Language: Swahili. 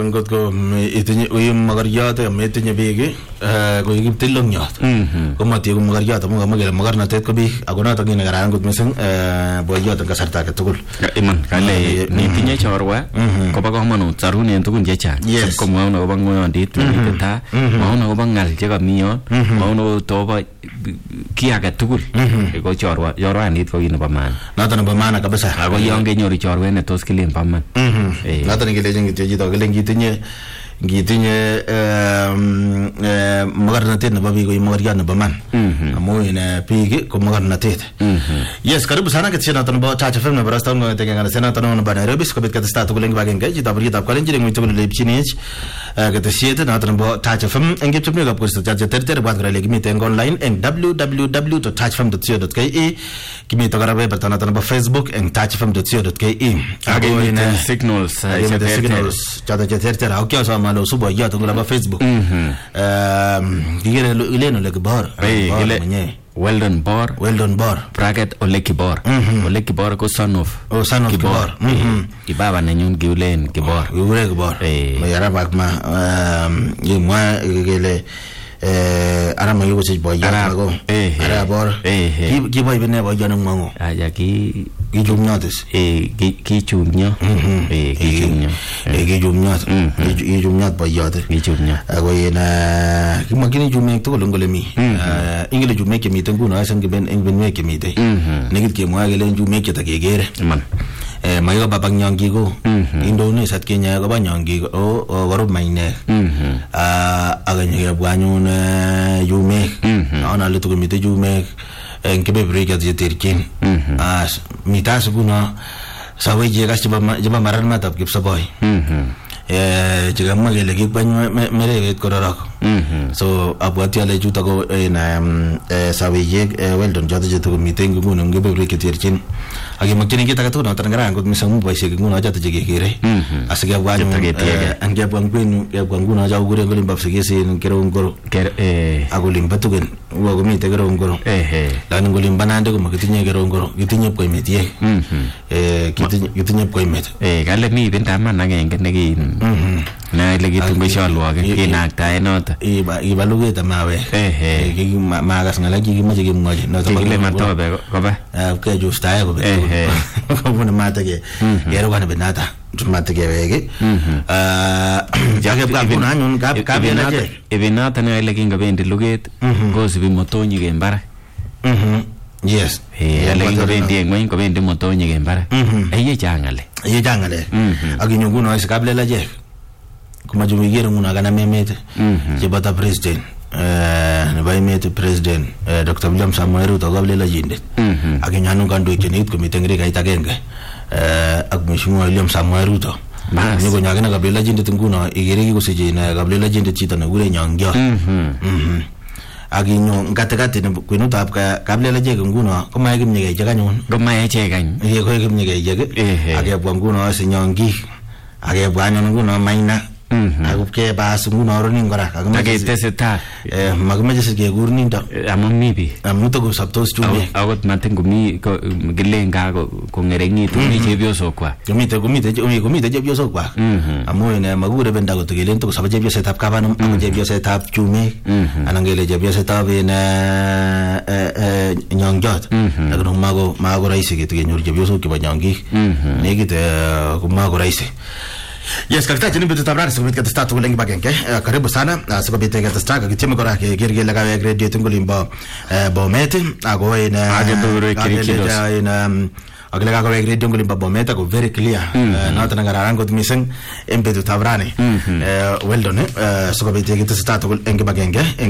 ngot ko itinye uy magariot metinye beek ko ikiptilongyot ko matiyo magariot amu kamagele magarnatet ko biik ako noto ngine kararan kot mising boyot en kasarta age tugul iman kale nitinye chorwa kobo kamanut sarunen tugun chechang ko mwaun akobo ngoyondit ta mwaun akobo ngal che kamiyon mwaun akobo toba ki age tugul ko chorwanit ko kit nebo maana noto nebo maana kabisa ako yon kenyoru chorwet ne tos kilen paman noto ngelejen kityo chito kele ngitinye magarnatet nebo biik ko magariot nebo man amu ine biik ko magarnatet. Yes, karibu sana katika noto nebo Touch FM nebo Rasta ngo tegengana sana noto nebo Nairobi sikobit katasta tugul eng bagenge chito baritab kalenjin eng tugul lepchinech katasiet noto nebo Touch FM eng kipchumni kap kurso chache terter bwat kora lekimite online eng www.touchfm.co.ke kimite kora beberta noto nebo Facebook eng touchfm.co.ke ako ine signals chato terter au kyo sama lo subo yato ngula Facebook gigere ileno le kibor Weldon Bor bracket Ole Kibor Ole Kibor ko son of Kibor kibaba nenyun giulen Kibor mayara bakma yimwa gele arama yugo se boy yago arabor ki boy bene boy janu mango aya ki jumnyates ki chumnya ki jumnyat boy yate ki chumnya ago yena ki magini jumme to ngole mi ingele jumme ke mi tengu na san ke ben eng ben me ke mi te negit ke mwa gele jumme ke ta ke gere man mayo babang nyangi go Indonesia at Kenya ko ba nyangi o waro maine aganya bwanyu na jume ana le to mite jume en ke bebre ke terkin mitas guna sawe je ga jaba maran matap ke saboy jega magele ke banyu mere ko rak so abwati ale juta ko na sawe je Weldon jada je to mite guna nge bebre ke terkin agi makini kita katu na tangarang ko misang mo baise nguna jata jege kire asige bwanyu ange bwangwenu ya bwanguna ja ugure ngolim babsige sin kero ngoro agolim batugen wo go mite kero ngoro dan ngolim banande ko makitinye kero ngoro gitinye ko metie gitinye ko met gale mi benda man agenge neki na ile gitu beshalwa ke kinakta enota ibaluge tamawe gi magas ngala gi maje gi maje no to le matobe ko ba ke justa ko be ko bona matege yero wana benata matege wege jage bwa kuna nyun ka benata ebenata na ile kinga bendi luget gozi bi motonyi ge mbara yes ile kinga bendi ngwen ko bendi motonyi ge mbara eye jangale aginyungu no iskablela je kuma jumigere nguna kana memete je bata president ne baimete president Dr. William Samoei Ruto gablela jinde aginyanu kandu kenit ko mitengre kai tagenge ak mheshimiwa William Samoei Ruto niko nyagena gablela jinde tunguna igere ko seje na gablela jinde chita na gure nyangya aginyo ngatekate ne kwenu tap ka gablela je nguna ko maye kimnyege je kanyon do maye je kan ye ko kimnyege je age bwa nguna asinyangi age bwa nguna maina agupke bas nguna ronin ngora agage teseta magmeje se ke gurnin ta amamibi amuto go saptos chume agot matengo mi ko gelenga ko ngerengi tu ni jebioso kwa gumite jebioso kwa amu ene magure benda go tegelen to sabaje jebioso tap kabanum jebioso tap chume anangele jebioso tap ene nyangjat agno mago raisi ke tegenyor jebioso ke banyangi negite ko mago raisi. Yes, kakita jini bitu tabrani sikubit kata statu kulengi bagenge karibu sana sikubit kata straka kitime kora kirgi laga ya grade tunguli mba bomete ago ina aglega ko grade tunguli mba bomete ko very clear na tanangara rango tumiseng embetu tabrani Weldon sikubit kata statu kulengi bagenge